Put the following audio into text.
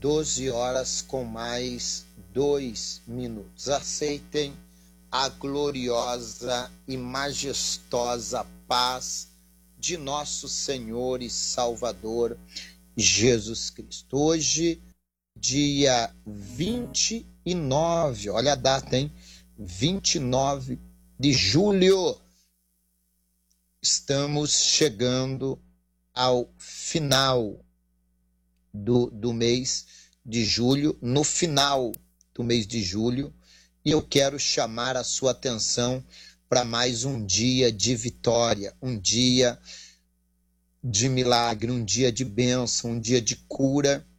12 horas com mais 2 minutos. Aceitem a gloriosa e majestosa paz de nosso Senhor e Salvador Jesus Cristo. Hoje, dia 29, olha a data, hein? 29 de julho. Estamos chegando ao final do mês de julho, no final do mês de julho, e eu quero chamar a sua atenção para mais um dia de vitória, um dia de milagre, um dia de bênção, um dia de cura,